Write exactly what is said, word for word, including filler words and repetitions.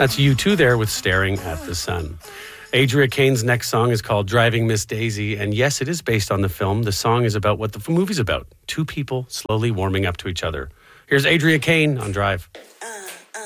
That's U two there with Staring at the Sun. Adria Kane's next song is called Driving Miss Daisy, and yes, it is based on the film. The song is about what the movie's about. Two people slowly warming up to each other. Here's Adria Kane on Drive. I